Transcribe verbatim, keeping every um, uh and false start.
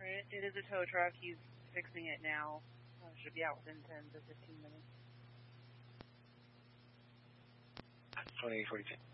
Right, it is a tow truck. He's fixing it now. Uh, should be out within ten to fifteen minutes. twenty forty-two.